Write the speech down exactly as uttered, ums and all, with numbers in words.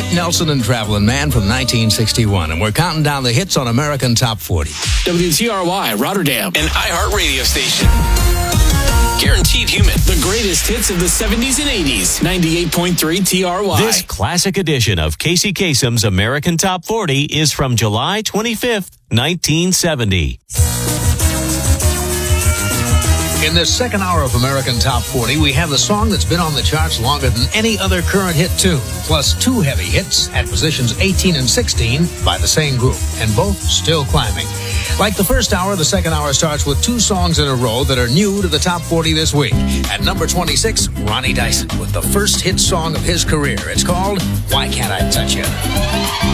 Nelson and Travelin' Man from nineteen sixty-one, and we're counting down the hits on American Top forty. W T R Y, Rotterdam. An iHeart radio station. Guaranteed human. The greatest hits of the seventies and eighties. ninety-eight point three T R Y. This classic edition of Casey Kasem's American Top forty is from July twenty-fifth, nineteen seventy. In this second hour of American Top forty, we have the song that's been on the charts longer than any other current hit tune, plus two heavy hits at positions eighteen and sixteen by the same group, and both still climbing. Like the first hour, the second hour starts with two songs in a row that are new to the Top forty this week. At number twenty-six, Ronnie Dyson with the first hit song of his career. It's called Why Can't I Touch You?